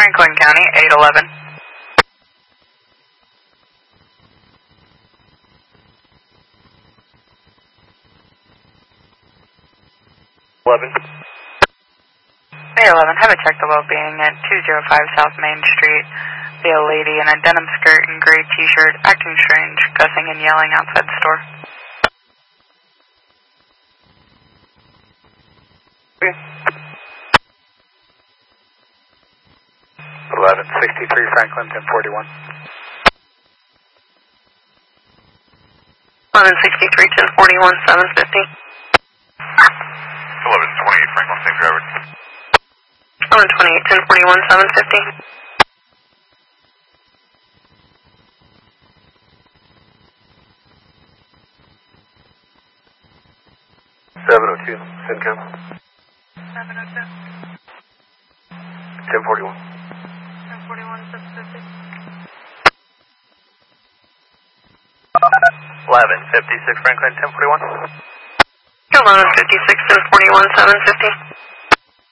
Franklin County, 811. 11. 811, have a check the well-being at 205 South Main Street. See a lady in a denim skirt and gray t-shirt, acting strange, cussing and yelling outside the store. Okay. 1163 Franklin, 1041. 1163, 1041, 750. 1128 Franklin, same driver. 1128, 1041, 750. 702, Syncam. 702. 1041. 1041, 750. 1156 Franklin, 1041. 1156, 1041, 750.